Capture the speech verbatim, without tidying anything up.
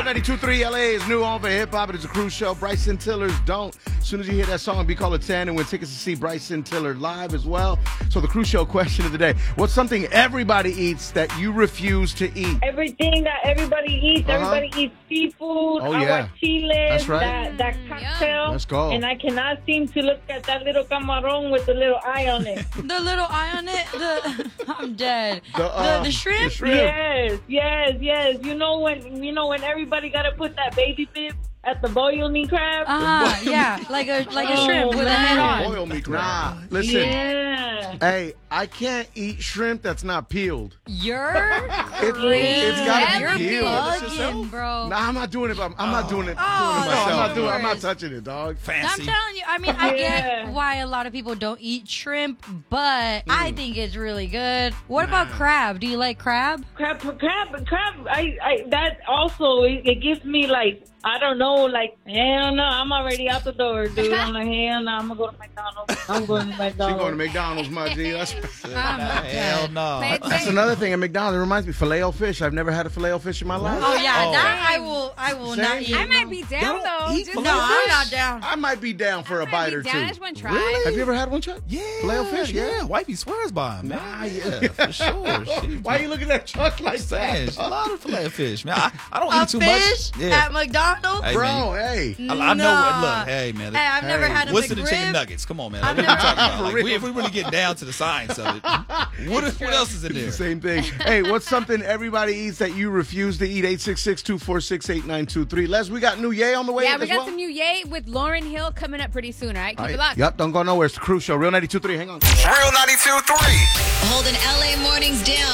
Real ninety-two point three L A's new home for hip-hop. It is a cruise show. Bryson Tiller's Don't. As soon as you hear that song, be called a ten and win tickets to see Bryson Tiller live as well. So the cruise show question of the day. What's something everybody eats that you refuse to eat? Everything that everybody eats. Uh-huh. Everybody eats seafood, Oh, yeah. aguachiles, That's right. that, that cocktail. Let's go. And I cannot seem to look at that little camarón with the little eye on it. The little eye on it. The I'm dead. The, uh, the, the shrimp. the shrimp. Yes, yes, yes. You know when you know when everybody gotta put that baby bib at the boil me crab? Ah, yeah, like a like a Oh, shrimp with a head man. on. Boil me crab. Nah, listen. Yeah. Hey, I can't eat shrimp that's not peeled. You're It, crazy. it's gotta You're be peeled. bugging, bro. Nah, I'm not doing it. I'm, I'm not doing it, Oh, doing it myself. no, I'm not doing. I'm not yours. touching it, dog. I'm Fancy. telling you, I mean, I Yeah. get why a lot of people don't eat shrimp, but Mm. I think it's really good. What about crab? Do you like crab? Crab, crab, crab. I, I, that also it, it gives me like I don't know, like hell no, I'm already out the door, dude. I'm like hell no, I'm gonna go to McDonald's. I'm going to She McDonald's. going to McDonald's, my G. That's, Hell no. that's another thing at McDonald's. It reminds me, Filet-O-Fish. I've never had a Filet-O-Fish in my life. Oh yeah, Oh. that I will. I will Same. not eat. I might be down Don't though. eat Just No, I'm not down. I might be down for a I might bite be or down. two. I just want to try. Really? Have you ever had one, Chuck? Yeah. Filet-O-Fish, yeah. Wifey swears by him, man. Nah, yeah, for sure. She, Why are you looking at Chuck like saying? that? She a lot of filet of fish, man. I, I don't A eat too fish much. Yeah. at McDonald's? Hey, Bro, man. hey. I, I know Nah. what. Look, hey, man. Hey, I've never Hey. had a What's in the chicken McRib. nuggets? Come on, man. I've Like, what are never- we talking about? Like, For we, if we really get down to the science of it, what, what else is in there? The same thing. Hey, what's something everybody eats that you refuse to eat? eight six six, two four six, eight nine two three. Les, we got new Yay on the way Yeah, as we got well? some new Yay with Lauren Hill coming up pretty soon, all right? Keep All it right. locked. Yep, don't go nowhere. It's the Cruise Show. Real ninety-two point three. Hang on. Real ninety-two point three. Holding L A mornings down.